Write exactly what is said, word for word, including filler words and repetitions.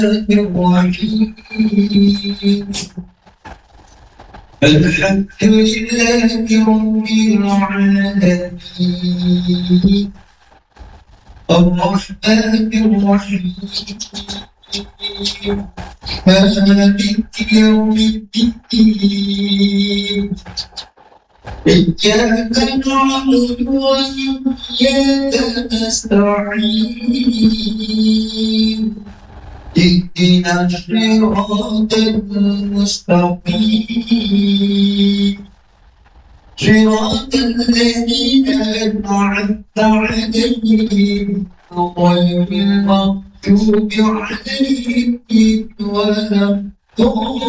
الرحيم الحمد لله رب العالمين الرحمن الرحيم مالك يوم الدين إياك نعبد وإياك نستعين اهدنا الصراط المستقيم صراط الذين أنعمت عليهم غير المغضوب عليهم ولا الضالين